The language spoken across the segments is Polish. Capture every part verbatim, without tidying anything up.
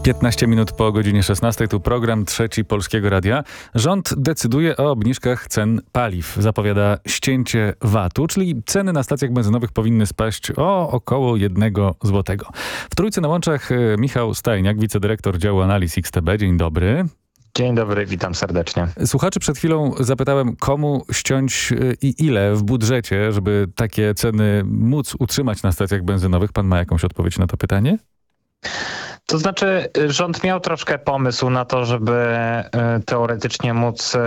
piętnaście minut po godzinie szesnastej, tu program Trzeci Polskiego Radia. Rząd decyduje o obniżkach cen paliw. Zapowiada ścięcie vatu, czyli ceny na stacjach benzynowych powinny spaść o około jednego złotego. W Trójce na Łączach Michał Stajniak, wicedyrektor działu analiz X T B. Dzień dobry. Dzień dobry, witam serdecznie. Słuchaczy przed chwilą zapytałem, komu ściąć i ile w budżecie, żeby takie ceny móc utrzymać na stacjach benzynowych. Pan ma jakąś odpowiedź na to pytanie? To znaczy, rząd miał troszkę pomysł na to, żeby teoretycznie móc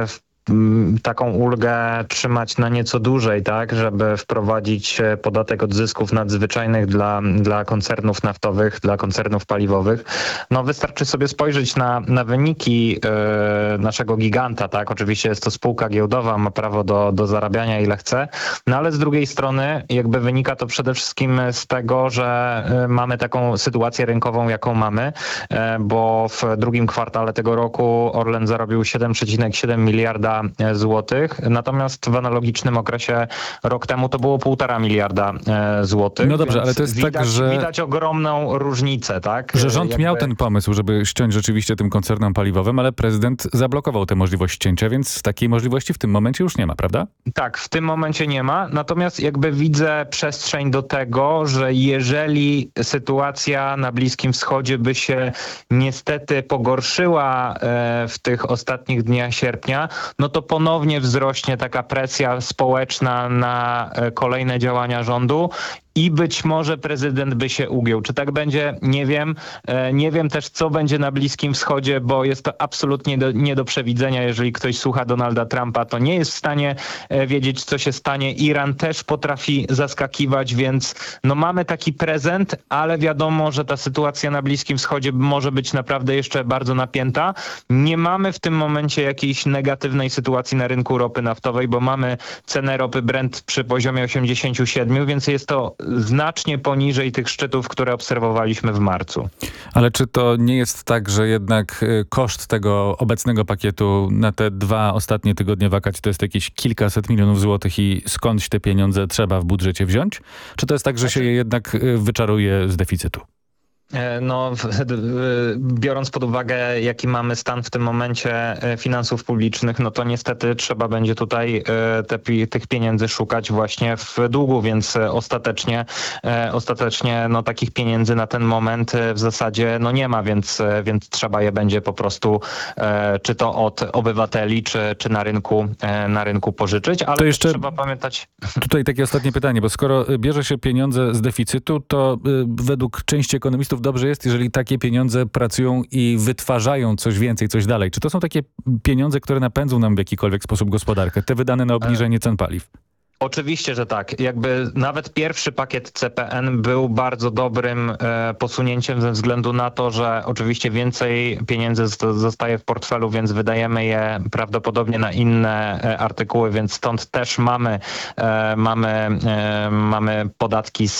taką ulgę trzymać na nieco dłużej, tak, żeby wprowadzić podatek od zysków nadzwyczajnych dla, dla koncernów naftowych, dla koncernów paliwowych. No wystarczy sobie spojrzeć na, na wyniki yy, naszego giganta, tak, oczywiście jest to spółka giełdowa, ma prawo do, do zarabiania ile chce, no ale z drugiej strony jakby wynika to przede wszystkim z tego, że yy, mamy taką sytuację rynkową, jaką mamy, yy, bo w drugim kwartale tego roku Orlen zarobił siedem przecinek siedem miliarda złotych, natomiast w analogicznym okresie rok temu to było półtora miliarda złotych. No dobrze, ale to jest widać, tak, że... Widać ogromną różnicę, tak? Że rząd Jakby... miał ten pomysł, żeby ściąć rzeczywiście tym koncernom paliwowym, ale prezydent zablokował tę możliwość ścięcia, więc takiej możliwości w tym momencie już nie ma, prawda? Tak, w tym momencie nie ma, natomiast jakby widzę przestrzeń do tego, że jeżeli sytuacja na Bliskim Wschodzie by się niestety pogorszyła w tych ostatnich dniach sierpnia, no to ponownie wzrośnie taka presja społeczna na kolejne działania rządu. I być może prezydent by się ugiął. Czy tak będzie? Nie wiem. Nie wiem też, co będzie na Bliskim Wschodzie, bo jest to absolutnie do, nie do przewidzenia. Jeżeli ktoś słucha Donalda Trumpa, to nie jest w stanie wiedzieć, co się stanie. Iran też potrafi zaskakiwać, więc no mamy taki prezent, ale wiadomo, że ta sytuacja na Bliskim Wschodzie może być naprawdę jeszcze bardzo napięta. Nie mamy w tym momencie jakiejś negatywnej sytuacji na rynku ropy naftowej, bo mamy cenę ropy Brent przy poziomie osiemdziesiąt siedem, więc jest to znacznie poniżej tych szczytów, które obserwowaliśmy w marcu. Ale czy to nie jest tak, że jednak koszt tego obecnego pakietu na te dwa ostatnie tygodnie wakacji to jest jakieś kilkaset milionów złotych i skądś te pieniądze trzeba w budżecie wziąć? Czy to jest tak, że się je jednak wyczaruje z deficytu? No, biorąc pod uwagę, jaki mamy stan w tym momencie finansów publicznych, no to niestety trzeba będzie tutaj te, tych pieniędzy szukać właśnie w długu, więc ostatecznie, ostatecznie no, takich pieniędzy na ten moment w zasadzie no, nie ma, więc, więc trzeba je będzie po prostu czy to od obywateli, czy, czy na rynku, na rynku pożyczyć, ale to jeszcze trzeba pamiętać... Tutaj takie ostatnie pytanie, bo skoro bierze się pieniądze z deficytu, to według części ekonomistów dobrze jest, jeżeli takie pieniądze pracują i wytwarzają coś więcej, coś dalej. Czy to są takie pieniądze, które napędzą nam w jakikolwiek sposób gospodarkę, te wydane na obniżenie cen paliw? Oczywiście, że tak. Jakby nawet pierwszy pakiet C P N był bardzo dobrym e, posunięciem ze względu na to, że oczywiście więcej pieniędzy zostaje w portfelu, więc wydajemy je prawdopodobnie na inne e, artykuły, więc stąd też mamy, e, mamy, e, mamy podatki z